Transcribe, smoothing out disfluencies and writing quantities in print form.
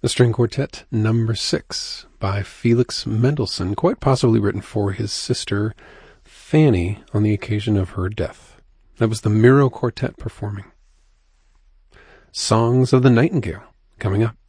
The String Quartet number 6 by Felix Mendelssohn, quite possibly written for his sister Fanny on the occasion of her death. That was the Miro Quartet performing. Songs of the Nightingale coming up.